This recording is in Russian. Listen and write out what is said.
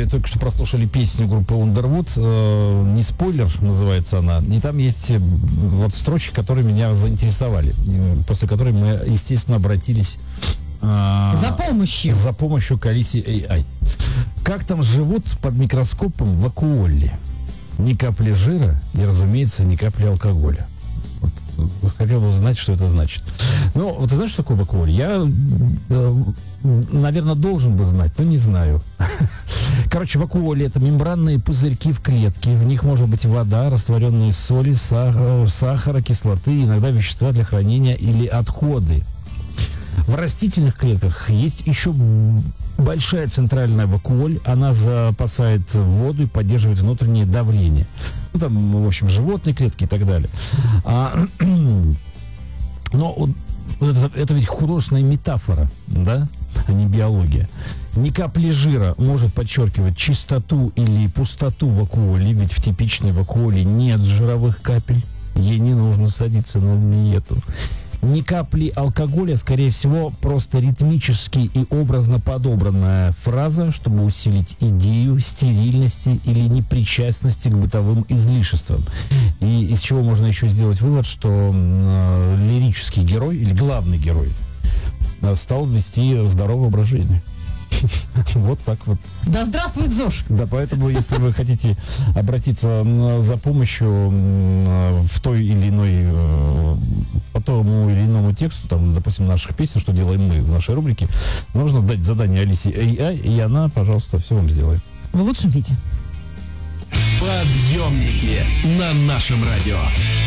только что прослушали песню группы Underwood. Не спойлер, называется она. И там есть вот строчки, которые меня заинтересовали. После которой мы, естественно, обратились за помощью к Алисе AI. Как там живут под микроскопом вакуоли? Ни капли жира и, разумеется, ни капли алкоголя. Вот, хотел бы узнать, что это значит. Ну, вот ты знаешь, что такое вакуоль? Я, наверное, должен бы знать, но не знаю. Короче, вакуоли — это мембранные пузырьки в клетке. В них может быть вода, растворенные соли, сахара, кислоты, иногда вещества для хранения или отходы. В растительных клетках есть еще большая центральная вакуоль. Она запасает воду и поддерживает внутреннее давление. Ну, там, в общем, животные клетки и так далее. Но это ведь художественная метафора, да, а не биология. Ни капли жира может подчеркивать чистоту или пустоту вакуоли, ведь в типичной вакуоле нет жировых капель. Ей не нужно садиться на диету. Ни капли алкоголя, скорее всего, просто ритмически и образно подобранная фраза, чтобы усилить идею стерильности или непричастности к бытовым излишествам. И из чего можно еще сделать вывод, что лирический герой или главный герой стал вести здоровый образ жизни. Вот так вот. Да здравствует ЗОЖ! Да, поэтому, если вы хотите обратиться за помощью в той или иной, по тому или иному тексту, там, допустим, наших песен, что делаем мы в нашей рубрике, нужно дать задание Алисе AI, и она, пожалуйста, все вам сделает. В лучшем виде. Подъемники на нашем радио.